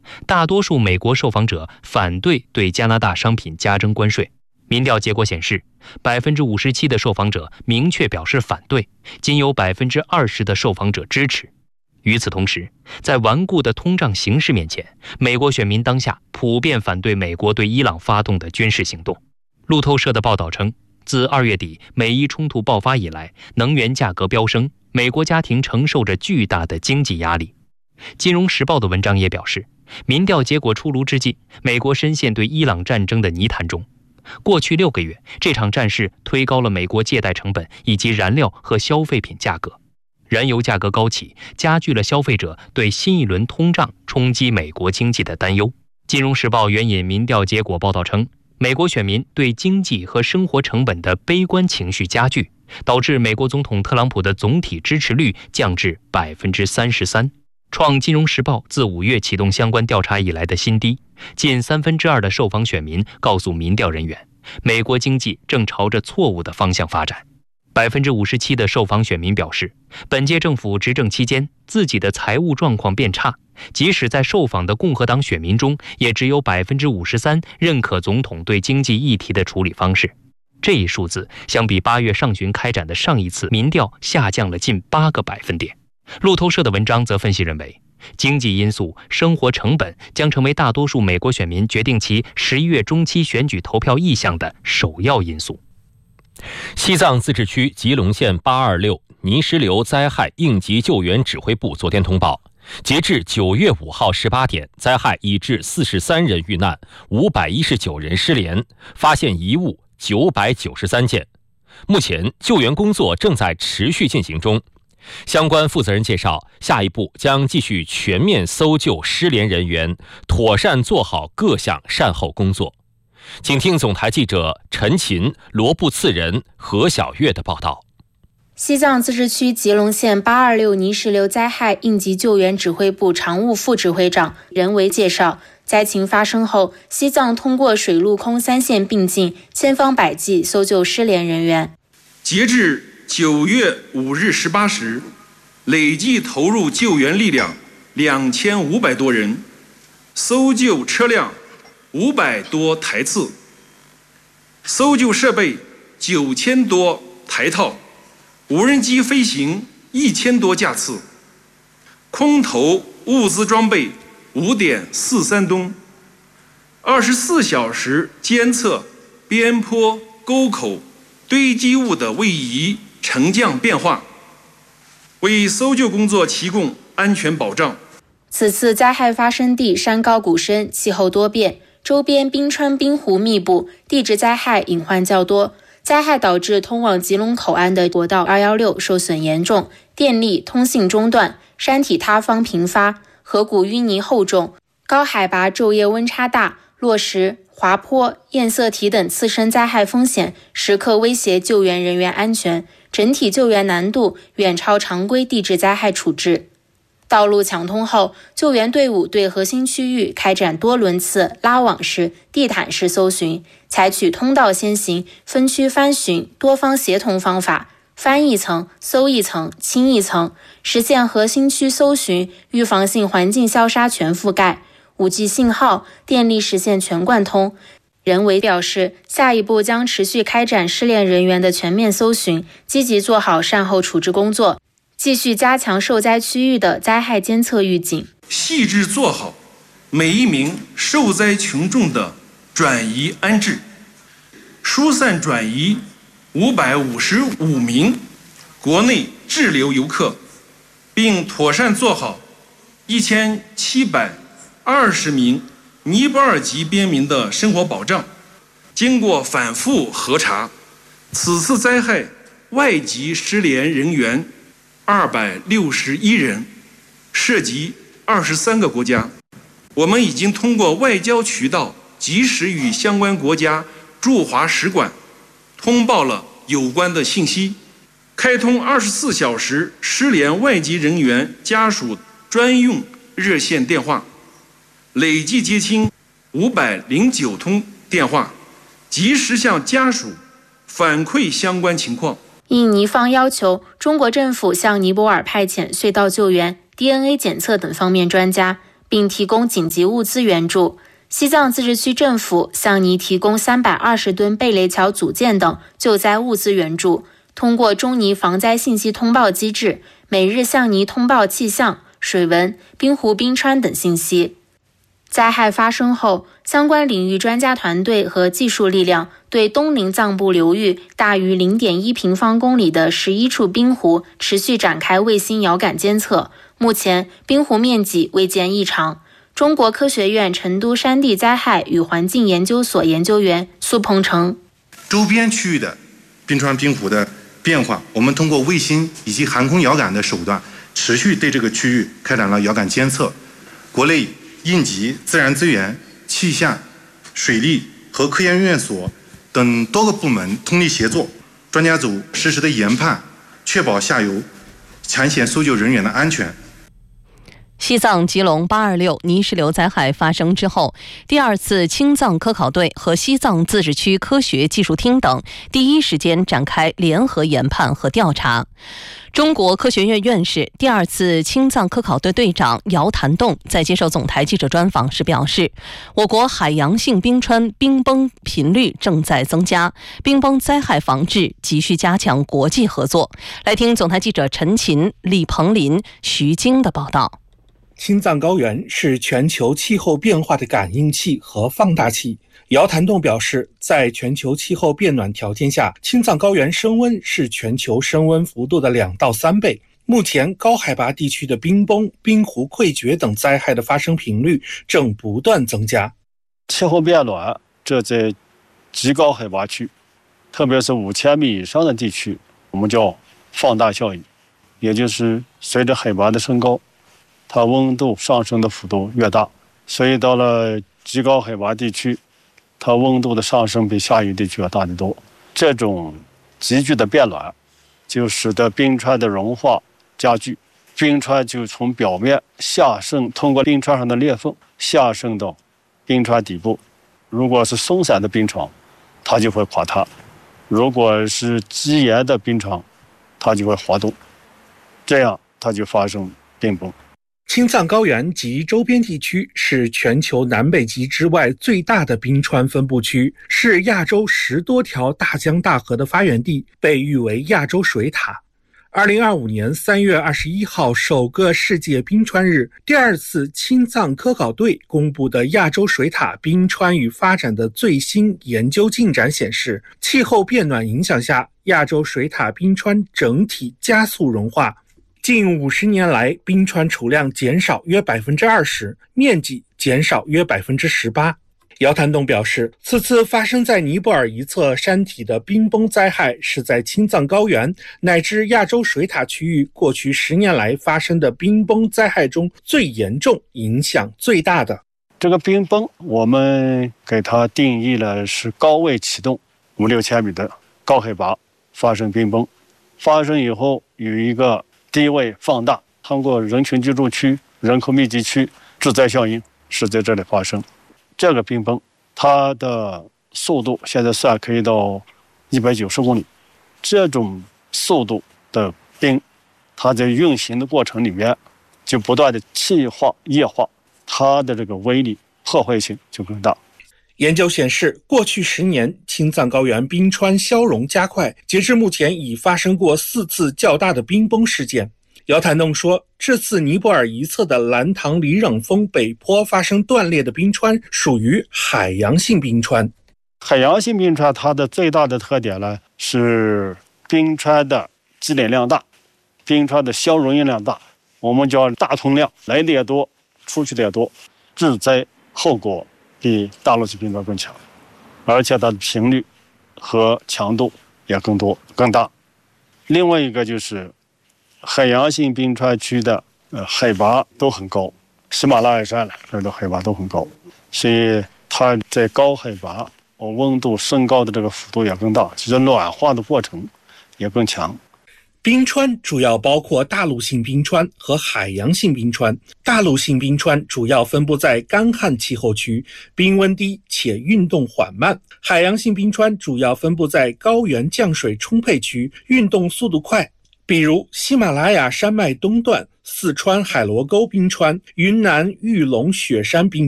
大多数美国受访者反对对加拿大商品加征关税。民调结果显示，57%的受访者明确表示反对，仅有20%的受访者支持。与此同时，在顽固的通胀形势面前，美国选民当下普遍反对美国对伊朗发动的军事行动。路透社的报道称，自2月底美伊冲突爆发以来，能源价格飙升，美国家庭承受着巨大的经济压力。金融时报的文章也表示，民调结果出炉之际，美国深陷对伊朗战争的泥潭中。过去6个月，这场战事推高了美国借贷成本以及燃料和消费品价格。燃油价格高企，加剧了消费者对新一轮通胀冲击美国经济的担忧。金融时报援引民调结果报道称，美国选民对经济和生活成本的悲观情绪加剧，导致美国总统特朗普的总体支持率降至33%，创金融时报自5月启动相关调查以来的新低。近2/3的受访选民告诉民调人员，美国经济正朝着错误的方向发展。57%的受访选民表示，本届政府执政期间自己的财务状况变差，即使在受访的共和党选民中，也只有53%认可总统对经济议题的处理方式。这一数字相比8月上旬开展的上一次民调下降了近8个百分点。路透社的文章则分析认为，经济因素、生活成本将成为大多数美国选民决定其11月中期选举投票意向的首要因素。 西藏自治区吉隆县826泥石流灾害应急救援指挥部昨天通报，截至9月5号18点，灾害已致43人遇难，519人失联，发现遗物993件。目前救援工作正在持续进行中。相关负责人介绍，下一步将继续全面搜救失联人员，妥善做好各项善后工作。请听总台记者陈琴、罗布次仁、何小月的报道。 西藏自治区吉隆县826泥石流灾害应急救援指挥部常务副指挥长任维介绍，灾情发生后，西藏通过水陆空3线并进，千方百计搜救失联人员。 截至9月5日18时，累计投入救援力量2500多人，搜救车辆500多台次，搜救设备9000多台套，无人机飞行1000多架次，空投物资装备5.43吨，24小时监测边坡、沟口、堆积物的位移、沉降变化，为搜救工作提供安全保障。 此次灾害发生地山高谷深，气候多变，周边冰川冰湖密布，地质灾害隐患较多。灾害导致通往吉隆口岸的国道216受损严重，电力、通信中断，山体塌方频发，河谷淤泥厚重，高海拔昼夜温差大，落石、滑坡、堰塞体等次生灾害风险时刻威胁救援人员安全，整体救援难度远超常规地质灾害处置。道路抢通后，救援队伍对核心区域开展多轮次拉网式、地毯式搜寻，采取通道先行、分区翻寻、多方协同方法，翻一层、搜一层、清一层，实现核心区搜寻、预防性环境消杀全覆盖，5G 信号、电力实现全贯通。任维表示，下一步将持续开展失联人员的全面搜寻，积极做好善后处置工作，继续加强受灾区域的灾害监测预警， 细致做好每一名受灾群众的转移安置，疏散转移555名国内滞留游客，并妥善做好1720名尼泊尔籍边民的生活保障。经过反复核查，此次灾害外籍失联人员261人，涉及23个国家。我们已经通过外交渠道及时与相关国家驻华使馆通报了有关的信息，开通24小时失联外籍人员家属专用热线电话，累计接听509通电话，及时向家属反馈相关情况。 应尼方要求，中国政府向尼泊尔派遣隧道救援、DNA 检测等方面专家， 并提供紧急物资援助。西藏自治区政府向尼提供320吨贝雷桥组件等救灾物资援助，通过中尼防灾信息通报机制，每日向尼通报气象、水文、冰湖冰川等信息。灾害发生后，相关领域专家团队和技术力量对东宁藏布流域大于 0.1 平方公里的11处冰湖持续展开卫星遥感监测，目前冰湖面积未见异常。中国科学院成都山地灾害与环境研究所研究员苏鹏程： 周边区域的冰川冰湖的变化，我们通过卫星以及航空遥感的手段，持续对这个区域开展了遥感监测。国内应急、自然资源、气象、水利和科研院所等多个部门通力协作，专家组实时的研判，确保下游抢险搜救人员的安全。 西藏吉隆826泥石流灾害发生之后，第二次青藏科考队和西藏自治区科学技术厅等第一时间展开联合研判和调查。中国科学院院士、第二次青藏科考队队长姚谭栋在接受总台记者专访时表示，我国海洋性冰川冰崩频率正在增加，冰崩灾害防治急需加强国际合作。来听总台记者陈琴、李鹏林、徐晶的报道。 青藏高原是全球气候变化的感应器和放大器。姚谭栋表示，在全球气候变暖条件下，青藏高原升温是全球升温幅度的2到3倍。目前，高海拔地区的冰崩、冰湖溃决等灾害的发生频率正不断增加。 气候变暖，这在极高海拔区，特别是5000米以上的地区，我们叫放大效应，也就是随着海拔的升高，它温度上升的幅度越大，所以到了极高海拔地区，它温度的上升比下游地区要大得多。这种急剧的变暖，就使得冰川的融化加剧，冰川就从表面下渗，通过冰川上的裂缝下渗到冰川底部。如果是松散的冰床，它就会垮塌；如果是积岩的冰床，它就会滑动，这样它就发生冰崩。 青藏高原及周边地区是全球南北极之外最大的冰川分布区，是亚洲10多条大江大河的发源地，被誉为亚洲水塔。2025年3月21号首个世界冰川日，第二次青藏科考队公布的亚洲水塔冰川与发展的最新研究进展显示，气候变暖影响下，亚洲水塔冰川整体加速融化。近50年来，冰川储量减少约 20%， 面积减少约 18%。姚谭栋表示，此次发生在尼泊尔一侧山体的冰崩灾害是在青藏高原乃至亚洲水塔区域过去10年来发生的冰崩灾害中最严重、影响最大的。 这个冰崩我们给它定义了是高位启动，5-6千米的高海拔发生冰崩，发生以后有一个低位放大，通过人群居住区、人口密集区致灾效应是在这里发生。这个冰崩它的速度现在算可以到190公里，这种速度的冰，它在运行的过程里面就不断的气化、液化，它的这个威力、破坏性就更大。 研究显示，过去10年，青藏高原冰川消融加快，截至目前已发生过4次较大的冰崩事件。姚谭栋说，这次尼泊尔一侧的兰唐里冷峰北坡发生断裂的冰川属于海洋性冰川。 海洋性冰川它的最大的特点呢，是冰川的积累量大，冰川的消融量大，我们叫大通量，来的也多，出去的也多，致灾后果比大陆性冰川更强，而且它的频率和强度也更多更大。另外一个就是海洋性冰川区的海拔都很高，喜马拉雅山这的海拔都很高，所以它在高海拔温度升高的这个幅度也更大，其实暖化的过程也更强。 冰川主要包括大陆性冰川和海洋性冰川。大陆性冰川主要分布在干旱气候区，冰温低且运动缓慢。海洋性冰川主要分布在高原降水充沛区，运动速度快。比如喜马拉雅山脉东段四川海螺沟冰川、云南玉龙雪山冰